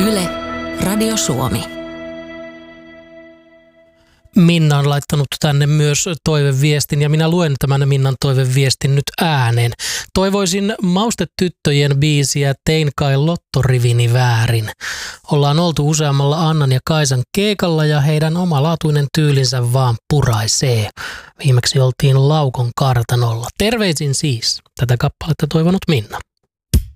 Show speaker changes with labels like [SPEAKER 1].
[SPEAKER 1] Yle, Radio Suomi.
[SPEAKER 2] Minna on laittanut tänne myös toiveviestin ja minä luen tämän Minnan toiveviestin nyt ääneen. Toivoisin Maustetyttöjen biisiä Tein kai lottorivini väärin. Ollaan oltu useammalla Annan ja Kaisan keikalla ja heidän omalaatuinen tyylinsä vaan puraisee. Viimeksi oltiin Laukon kartanolla. Terveisin siis tätä kappaletta toivonut Minna.